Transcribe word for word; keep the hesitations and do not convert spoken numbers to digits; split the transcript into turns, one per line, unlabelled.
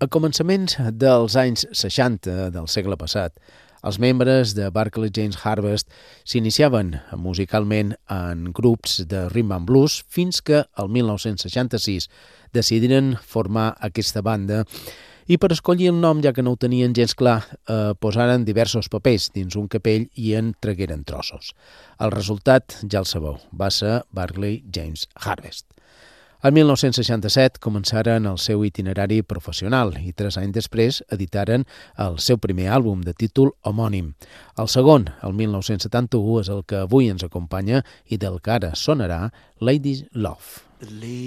A començaments dels anys seixanta del segle passat, els membres de Barclay James Harvest s'iniciaven musicalment en grups de rhythm and blues fins que el mil nou-cents seixanta-sis decidiren formar aquesta banda i per escollir el nom, ja que no ho tenien gens clar, eh, posaren diversos papers dins un capell i en tragueren trossos. El resultat, ja el sabeu, va ser Barclay James Harvest. El mil nou-cents seixanta-set començaren el seu itinerari professional i tres anys després editaren el seu primer àlbum de títol homònim. El segon, el mil nou-cents setanta-u, és el que avui ens acompanya i del que ara sonarà Lady's Love.